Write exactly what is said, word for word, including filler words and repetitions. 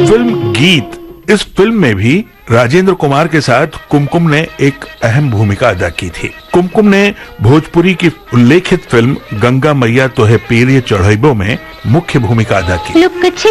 Film गीत, इस film में भी राजेंद्र कुमार के साथ कुमकुम ने एक अहम भूमिका अदा की थी। कुमकुम ने भोजपुरी की उल्लेखित फिल्म गंगा मैया तोहे पीर चढ़ैबो में मुख्य भूमिका अदा की।